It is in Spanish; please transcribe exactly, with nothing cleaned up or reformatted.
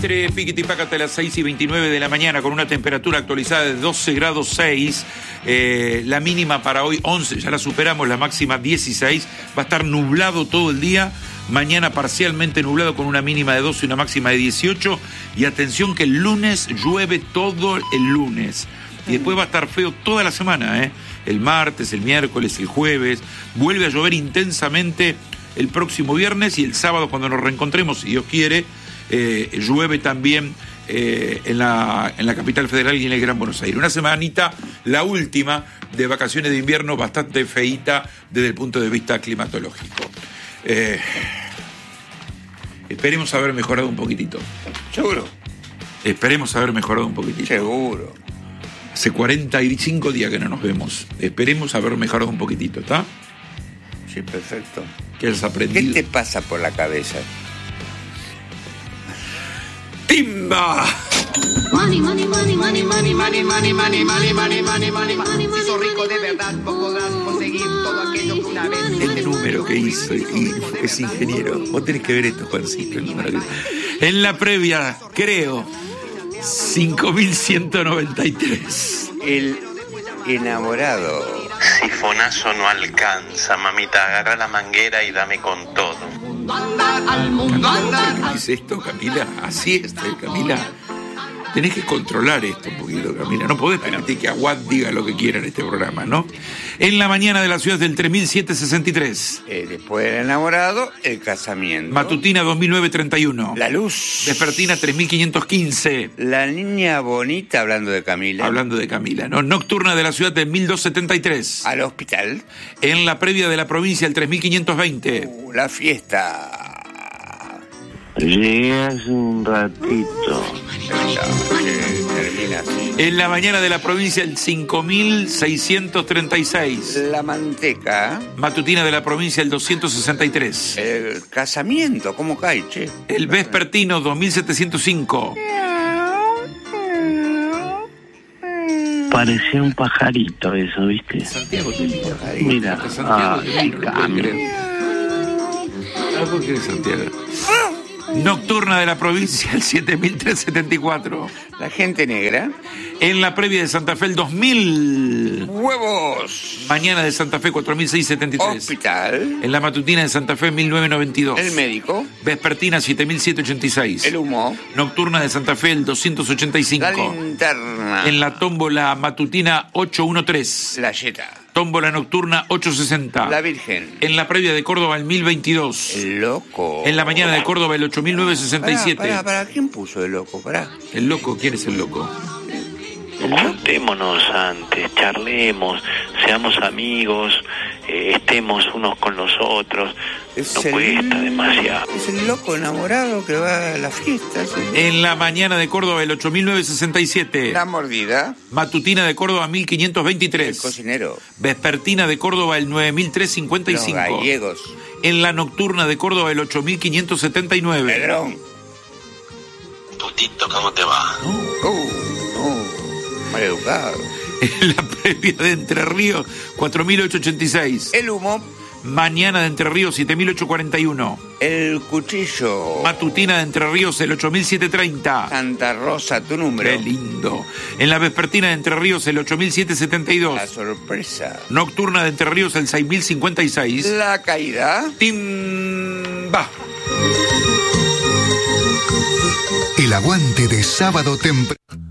Entre Piquete y Pácate a las seis y veintinueve de la mañana con una temperatura actualizada de doce grados seis, eh, la mínima para hoy once, ya la superamos, la máxima dieciséis, va a estar nublado todo el día, mañana parcialmente nublado con una mínima de doce y una máxima de dieciocho, y atención que el lunes llueve todo el lunes, y después va a estar feo toda la semana, ¿eh? El martes, el miércoles, el jueves, vuelve a llover intensamente el próximo viernes, y el sábado cuando nos reencontremos, si Dios quiere, Eh, llueve también eh, en, la, en la capital federal y en el Gran Buenos Aires. Una semanita, la última, de vacaciones de invierno bastante feíta desde el punto de vista climatológico. Eh, esperemos haber mejorado un poquitito. ¿Seguro? Esperemos haber mejorado un poquitito. Seguro. Hace cuarenta y cinco días que no nos vemos. Esperemos haber mejorado un poquitito, ¿está? Sí, perfecto. ¿Qué has aprendido? ¿Qué te pasa por la cabeza? ¡Timba! Money, money, money, money, money, money, money, money, money, money, money, money, money. Si sos rico de verdad, vos podrás conseguir todo aquello que una vez. Este número que hizo, y es ingeniero. Vos tenés que ver esto, Juancito, el número que... En la previa, creo, cinco mil ciento noventa y tres. El enamorado. Sifonazo no alcanza, mamita, agarra la manguera y dame con todo. Andar al mundo, andar. ¿Qué es esto, Camila? Así es, Camila. Tenés que controlar esto un poquito, Camila. No podés permitir que Aguad diga lo que quiera en este programa, ¿no? En la mañana de la ciudad del tres mil setecientos sesenta y tres. Eh, después del enamorado, el casamiento. Matutina dos mil novecientos treinta y uno. La luz. Vespertina tres mil quinientos quince. La niña bonita, hablando de Camila. Hablando de Camila, ¿no? Nocturna de la ciudad de mil doscientos setenta y tres. Al hospital. En la previa de la provincia, el tres mil quinientos veinte. Uh, la fiesta. Llegué hace un ratito. Termina así. En la mañana de la provincia, el cinco mil seiscientos treinta y seis. La manteca. Matutina de la provincia, el doscientos sesenta y tres. El casamiento, ¿cómo cae, che? El vespertino, dos mil setecientos cinco. Parecía un pajarito eso, ¿viste? Santiago te mira. Mira, Santiago ay, te mira, no puedo creer. Ah, ¿por qué Santiago? Nocturna de la provincia, el siete mil trescientos setenta y cuatro. La gente negra. En la previa de Santa Fe, el dos mil. Huevos. Mañana de Santa Fe, cuatro mil seiscientos setenta y tres. Hospital. En la matutina de Santa Fe, mil novecientos noventa y dos. El médico. Vespertina, siete mil setecientos ochenta y seis. El humo. Nocturna de Santa Fe, el doscientos ochenta y cinco. La linterna. En la tómbola matutina, ochocientos trece. La yeta. Tómbola nocturna, ochocientos sesenta. La Virgen. En la previa de Córdoba, el mil veintidós. El loco. En la mañana de Córdoba, el ocho mil novecientos sesenta y siete. Pará, pará, pará. ¿Quién puso el loco? Pará. ¿El loco? ¿Quién es el loco? Juntémonos antes, charlemos, seamos amigos, eh, estemos unos con los otros. Es No el- cuesta demasiado. Es el loco enamorado que va a la fiesta. es el- En la mañana de Córdoba, el ocho mil novecientos sesenta y siete. La mordida. Matutina de Córdoba, mil quinientos El veintitrés. cocinero. Vespertina de Córdoba, el nueve mil trescientos cincuenta y Los cinco. gallegos. En la nocturna de Córdoba, el ocho mil quinientos setenta y nueve. Pedrón. Tutito, ¿cómo te va? Uh, no. Mal educado. En la previa de Entre Ríos, cuatro mil ochocientos ochenta y seis. El humo. Mañana de Entre Ríos, siete mil ochocientos cuarenta y uno. El cuchillo. Matutina de Entre Ríos, el ocho mil setecientos treinta. Santa Rosa, tu número. Qué lindo. En la vespertina de Entre Ríos, el ocho mil setecientos setenta y dos. La sorpresa. Nocturna de Entre Ríos, el seis mil cincuenta y seis. La caída. Timba. El aguante de sábado temprano.